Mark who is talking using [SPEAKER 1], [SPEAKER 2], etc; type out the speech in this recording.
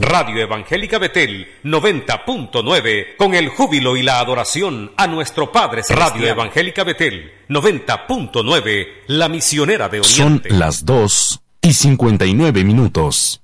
[SPEAKER 1] Radio Evangélica Betel 90.9, con el júbilo y la adoración a nuestro Padre Celestial. Radio Evangélica Betel 90.9, la misionera de Oriente.
[SPEAKER 2] Son las 2:59.